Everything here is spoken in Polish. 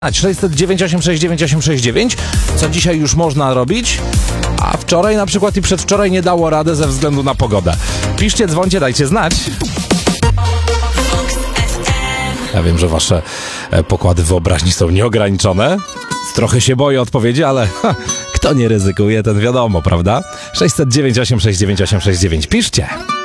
609 869 869. Co dzisiaj już można robić? A wczoraj na przykład i przedwczoraj nie dało rady ze względu na pogodę. Piszcie, dzwońcie, dajcie znać. Ja wiem, że wasze pokłady wyobraźni są nieograniczone. Trochę się boję odpowiedzi, ale kto nie ryzykuje, ten wiadomo, prawda? 609 869 869. Piszcie.